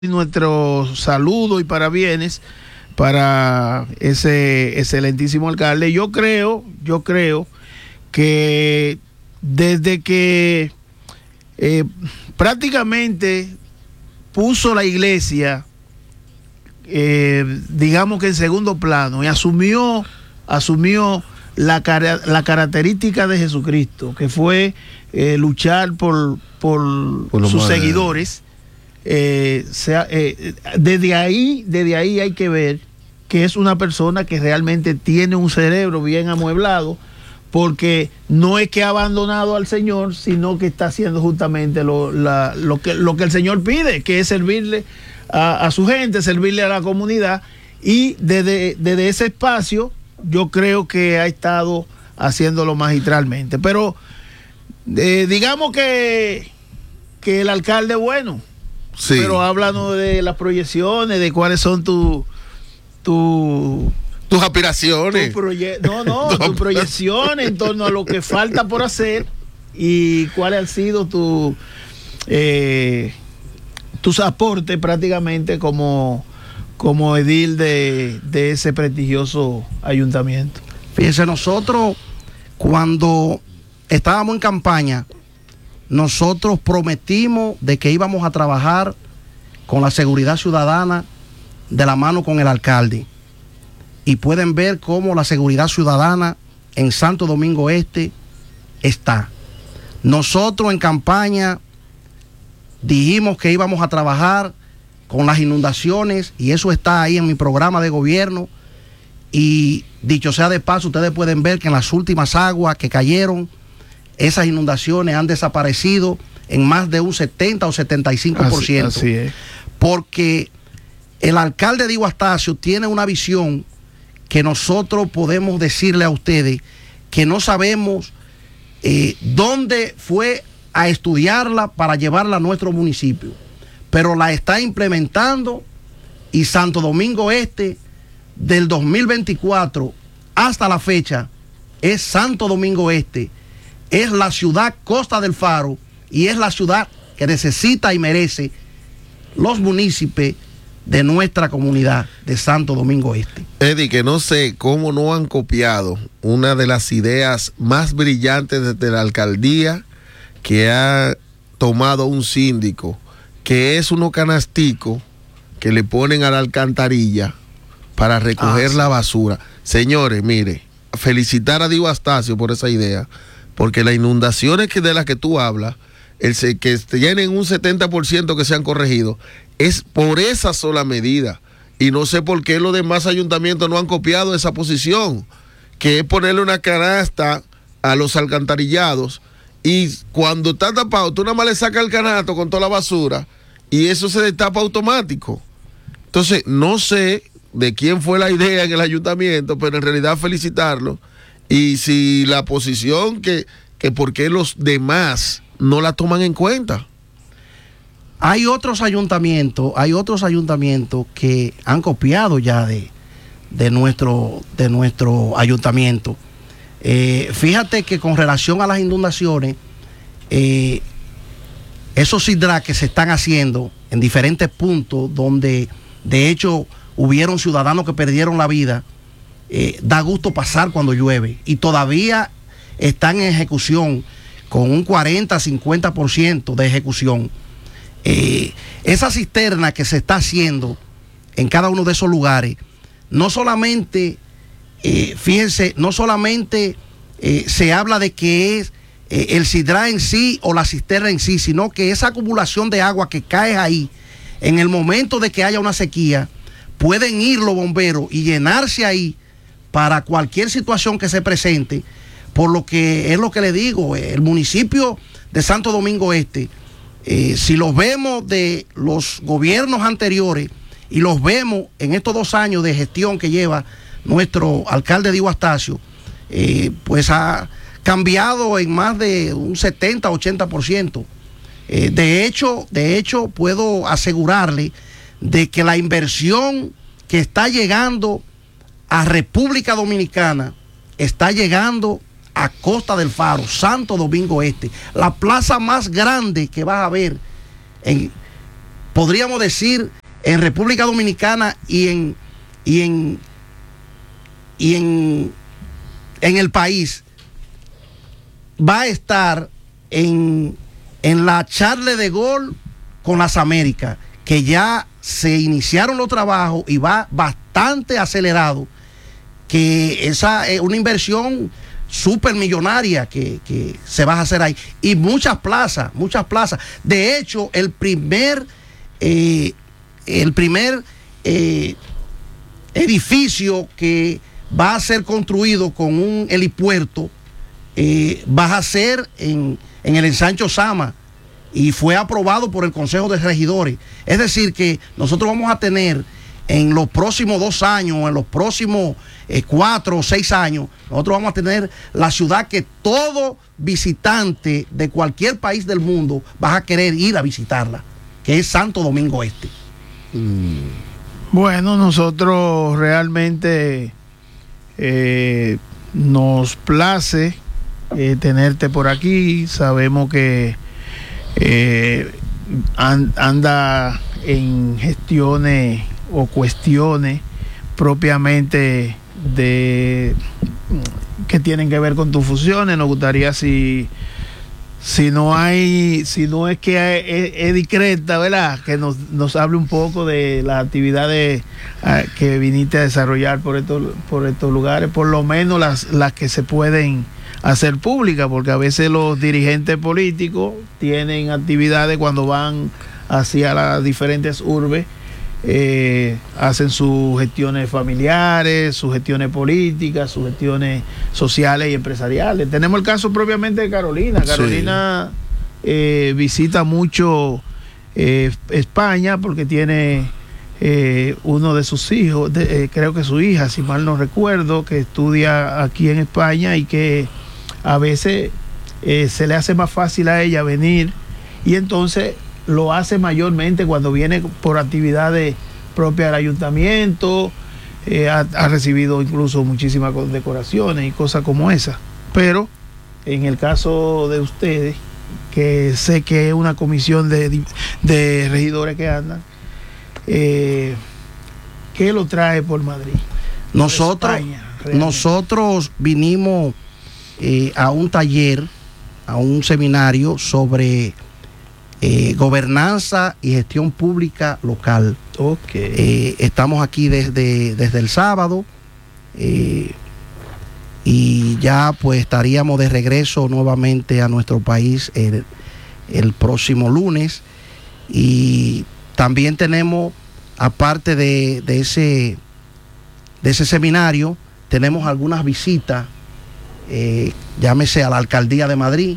nuestro saludo y parabienes para ese excelentísimo alcalde. Yo creo que desde que prácticamente puso la iglesia, digamos que en segundo plano, y asumió la característica de Jesucristo, que fue luchar por sus seguidores. Desde ahí hay que ver que es una persona que realmente tiene un cerebro bien amueblado, porque no es que ha abandonado al Señor, sino que está haciendo justamente lo que el Señor pide, que es servirle a su gente, servirle a la comunidad. Y desde ese espacio yo creo que ha estado haciéndolo magistralmente. Pero digamos que el alcalde, bueno, sí, pero háblanos de las proyecciones, de cuáles son tus aspiraciones. Tus proyecciones en torno a lo que falta por hacer y cuáles han sido tus aportes prácticamente como edil de ese prestigioso ayuntamiento. Fíjense, nosotros cuando estábamos en campaña, nosotros prometimos de que íbamos a trabajar con la seguridad ciudadana de la mano con el alcalde. Y pueden ver cómo la seguridad ciudadana en Santo Domingo Este está. Nosotros en campaña dijimos que íbamos a trabajar con las inundaciones, y eso está ahí en mi programa de gobierno. Y dicho sea de paso, ustedes pueden ver que en las últimas aguas que cayeron, esas inundaciones han desaparecido en más de un 70 o 75%. Así es. Porque el alcalde Diego Astacio tiene una visión que nosotros podemos decirle a ustedes que no sabemos dónde fue a estudiarla para llevarla a nuestro municipio, pero la está implementando. Y Santo Domingo Este, del 2024 hasta la fecha, es Santo Domingo Este. Es la ciudad Costa del Faro, y es la ciudad que necesita y merece los municipios de nuestra comunidad de Santo Domingo Este. Eddie, que no sé cómo no han copiado una de las ideas más brillantes desde la alcaldía que ha tomado un síndico, que es unos canasticos que le ponen a la alcantarilla para recoger la basura. Señores, mire, felicitar a Diego Astacio por esa idea, porque las inundaciones de las que tú hablas, que tienen un 70% que se han corregido, es por esa sola medida. Y no sé por qué los demás ayuntamientos no han copiado esa posición, que es ponerle una canasta a los alcantarillados, y cuando está tapado, tú nada más le sacas el canasto con toda la basura y eso se destapa automático. Entonces, no sé de quién fue la idea en el ayuntamiento, pero en realidad felicitarlo. Y si la posición que por qué los demás no la toman en cuenta. Hay otros ayuntamientos que han copiado ya de nuestro ayuntamiento. Fíjate que con relación a las inundaciones, esos sidra que se están haciendo en diferentes puntos donde de hecho hubieron ciudadanos que perdieron la vida, da gusto pasar cuando llueve, y todavía están en ejecución con un 40-50% de ejecución. Esa cisterna que se está haciendo en cada uno de esos lugares, no solamente, fíjense, no solamente se habla de que es el sidra en sí o la cisterna en sí, sino que esa acumulación de agua que cae ahí, en el momento de que haya una sequía, pueden ir los bomberos y llenarse ahí para cualquier situación que se presente. Por lo que es lo que le digo, el municipio de Santo Domingo Este, si los vemos de los gobiernos anteriores y los vemos en estos 2 años de gestión que lleva nuestro alcalde Diego Astacio, pues ha cambiado en más de un 70-80%. De hecho, puedo asegurarle de que la inversión que está llegando a República Dominicana está llegando a Costa del Faro, Santo Domingo Este, la plaza más grande que vas a ver podríamos decir, en República Dominicana y en el país, va a estar en la Charles de Gaulle con las Américas, que ya se iniciaron los trabajos y va bastante acelerado, que esa es una inversión súper millonaria que se va a hacer ahí. Y muchas plazas. De hecho, el primer edificio que va a ser construido con un helipuerto va a ser en el Ensanche Osama, y fue aprobado por el Consejo de Regidores. Es decir, que nosotros vamos a tener en los próximos 2 años, en los próximos 4 o 6 años, nosotros vamos a tener la ciudad que todo visitante de cualquier país del mundo va a querer ir a visitarla, que es Santo Domingo Este. Bueno, nosotros realmente nos place tenerte por aquí. Sabemos que anda en gestiones o cuestiones propiamente que tienen que ver con tus funciones. Nos gustaría si no es que Eddie Creta, ¿verdad?, que nos hable un poco de las actividades que viniste a desarrollar por estos lugares, por lo menos las que se pueden hacer públicas, porque a veces los dirigentes políticos tienen actividades cuando van hacia las diferentes urbes, hacen sus gestiones familiares, sus gestiones políticas, sus gestiones sociales y empresariales. Tenemos el caso propiamente de Carolina. Carolina visita mucho España porque tiene uno de sus hijos, creo que su hija, si mal no recuerdo, que estudia aquí en España, y que a veces se le hace más fácil a ella venir, y entonces lo hace mayormente cuando viene por actividades propias del ayuntamiento. Ha recibido incluso muchísimas decoraciones y cosas como esas. Pero en el caso de ustedes, que sé que es una comisión de regidores que andan, ¿qué lo trae por Madrid? Nosotros vinimos a un taller, a un seminario sobre gobernanza y gestión pública local. Estamos aquí desde el sábado, y ya pues estaríamos de regreso nuevamente a nuestro país el próximo lunes. Y también tenemos, aparte de ese seminario, tenemos algunas visitas, llámese a la Alcaldía de Madrid.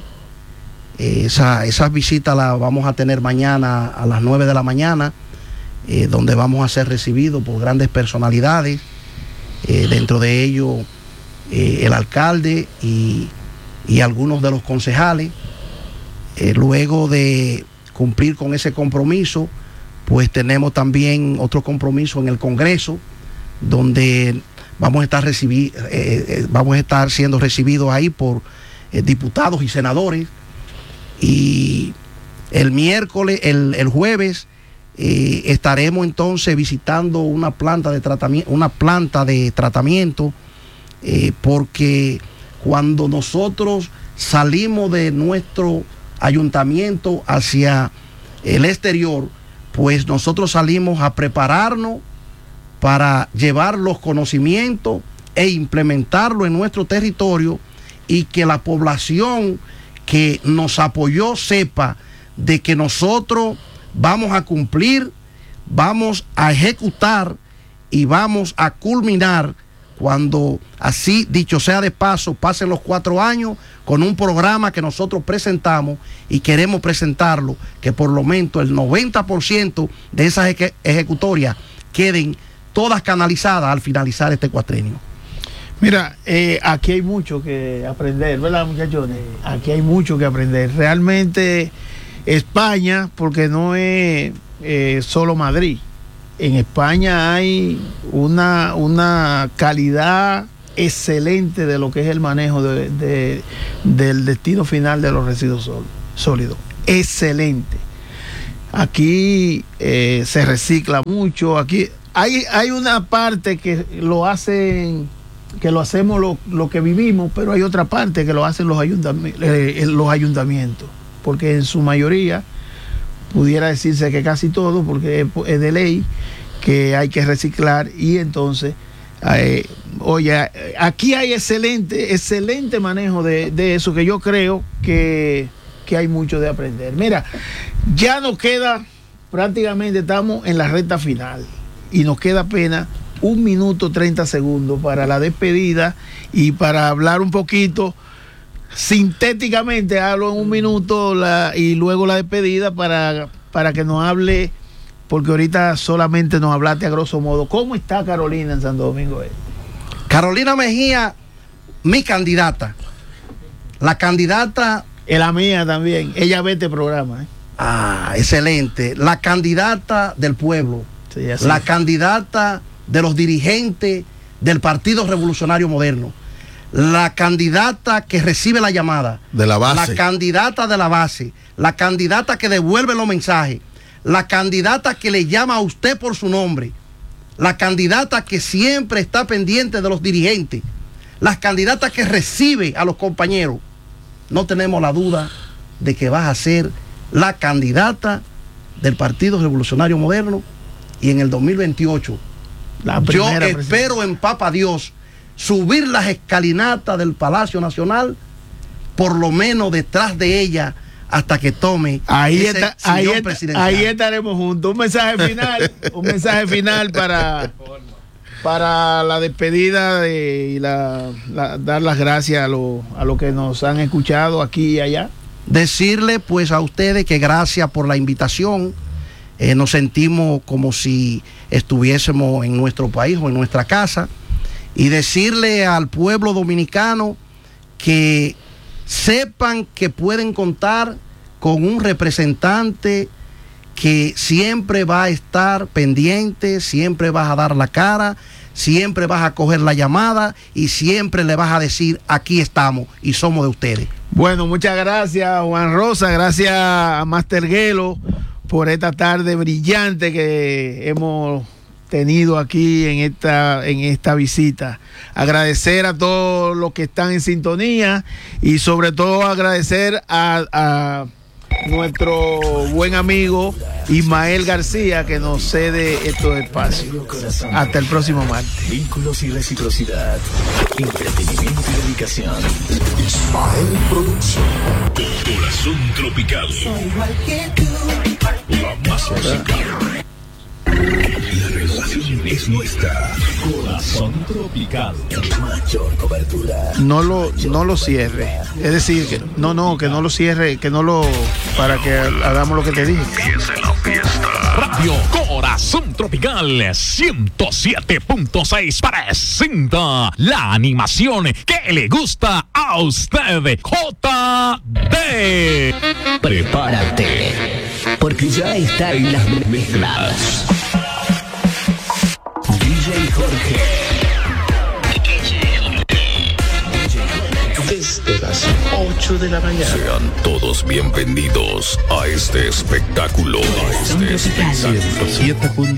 Esas visitas las vamos a tener mañana a las 9 de la mañana, donde vamos a ser recibidos por grandes personalidades, dentro de ellos el alcalde y algunos de los concejales. Luego de cumplir con ese compromiso, pues tenemos también otro compromiso en el Congreso, donde vamos a estar siendo recibidos ahí por diputados y senadores. Y el miércoles, el jueves, estaremos entonces visitando una planta de tratamiento, porque cuando nosotros salimos de nuestro ayuntamiento hacia el exterior, pues nosotros salimos a prepararnos para llevar los conocimientos e implementarlo en nuestro territorio, y que la población que nos apoyó sepa de que nosotros vamos a cumplir, vamos a ejecutar y vamos a culminar, cuando, así dicho sea de paso, pasen los 4 años, con un programa que nosotros presentamos, y queremos presentarlo, que por lo menos el 90% de esas ejecutorias queden todas canalizadas al finalizar este cuatrenio. Mira, aquí hay mucho que aprender, ¿verdad, muchachones? Aquí hay mucho que aprender. Realmente España, porque no es solo Madrid. En España hay una calidad excelente de lo que es el manejo del destino final de los residuos sólidos. Excelente. Aquí se recicla mucho. Aquí hay una parte que lo hacen, que lo hacemos lo que vivimos, pero hay otra parte que lo hacen los ayuntamientos, porque en su mayoría pudiera decirse que casi todo, porque es de ley que hay que reciclar. Y entonces oye, aquí hay excelente manejo de eso, que yo creo que hay mucho de aprender. Mira, ya nos queda, prácticamente estamos en la recta final y nos queda apenas 1 minuto 30 segundos para la despedida, y para hablar un poquito sintéticamente, hablo en 1 minuto y luego la despedida para que nos hable, porque ahorita solamente nos hablaste a grosso modo. ¿Cómo está Carolina en Santo Domingo Este? Carolina Mejía, mi candidata. La candidata... Es la mía también. Ella ve este programa. Excelente. La candidata del pueblo. Sí, la candidata de los dirigentes del Partido Revolucionario Moderno. La candidata que recibe la llamada. De la base. La candidata de la base. La candidata que devuelve los mensajes. La candidata que le llama a usted por su nombre. La candidata que siempre está pendiente de los dirigentes. La candidata que recibe a los compañeros. No tenemos la duda de que vas a ser la candidata del Partido Revolucionario Moderno, y en el 2028 yo espero en Papa Dios subir las escalinatas del Palacio Nacional, por lo menos detrás de ella, hasta que tome sillón presidencial. Ahí estaremos juntos. Un mensaje final para la despedida y dar las gracias a lo que nos han escuchado aquí y allá. Decirle pues a ustedes que gracias por la invitación. Nos sentimos como si estuviésemos en nuestro país o en nuestra casa, y decirle al pueblo dominicano que sepan que pueden contar con un representante que siempre va a estar pendiente, siempre vas a dar la cara, siempre vas a coger la llamada y siempre le vas a decir: aquí estamos y somos de ustedes. Bueno, muchas gracias, Juan Rosa, gracias a Master Gelo por esta tarde brillante que hemos tenido aquí en esta visita. Agradecer a todos los que están en sintonía, y sobre todo agradecer a nuestro buen amigo Ismael García, que nos cede estos espacios. Hasta el próximo martes. Vínculos y reciprocidad, entretenimiento y dedicación. Ismael Producción. Corazón Tropical. La más musical. La relación es nuestra. Corazón Tropical. Mayor cobertura. No lo cierre. Es decir, que no lo cierre, para que hagamos lo que te dije. Empiece la fiesta. Radio Corazón Tropical 107.6 presenta la animación que le gusta a usted. JD. Prepárate, porque ya está en las mezclas. DJ Jorge. Desde las 8 de la mañana. Sean todos bienvenidos a este espectáculo.